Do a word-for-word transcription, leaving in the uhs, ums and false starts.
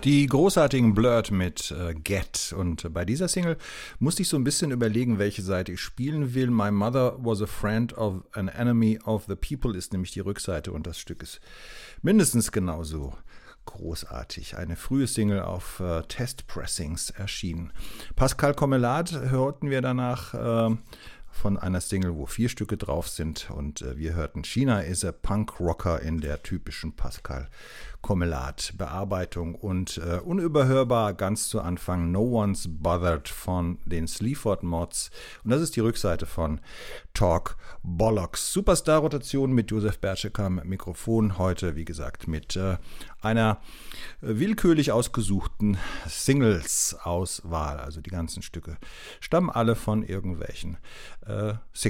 Die großartigen Blurred mit äh, Get. Und bei dieser Single musste ich so ein bisschen überlegen, welche Seite ich spielen will. My Mother Was a Friend of an Enemy of the People ist nämlich die Rückseite und das Stück ist mindestens genauso großartig. Eine frühe Single auf äh, Test-Pressings erschienen. Pascal Commelat hörten wir danach äh, von einer Single, wo vier Stücke drauf sind und äh, wir hörten China is a Punk Rocker in der typischen Pascal Commelat Bearbeitung und äh, unüberhörbar ganz zu Anfang No One's Bothered von den Sleaford Mods und das ist die Rückseite von Talk Bollocks. Superstar-Rotation mit Josef Bertschek am Mikrofon, heute wie gesagt mit äh, einer willkürlich ausgesuchten Singles-Auswahl, also die ganzen Stücke stammen alle von irgendwelchen äh, Singles.